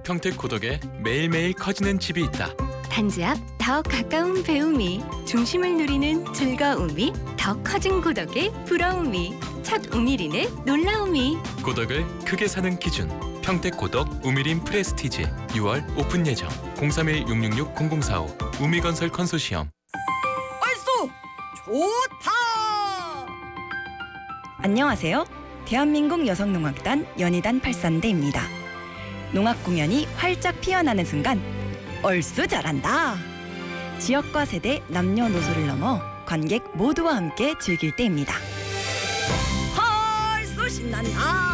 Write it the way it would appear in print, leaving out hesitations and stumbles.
평택 고덕에 매일매일 커지는 집이 있다. 단지 앞 더 가까운 배움이, 중심을 누리는 즐거움이, 더 커진 고덕의 부러움이, 첫 우미린의 놀라움이. 고덕을 크게 사는 기준. 평택 고덕 우미린 프레스티지. 6월 오픈 예정. 031-666-0045 우미건설 컨소시엄. 얼쏘 좋다. 안녕하세요. 대한민국 여성농악단 연희단 83대입니다. 농악 공연이 활짝 피어나는 순간 얼쑤 잘한다. 지역과 세대, 남녀노소를 넘어 관객 모두와 함께 즐길 때입니다. 얼쏘 신난다.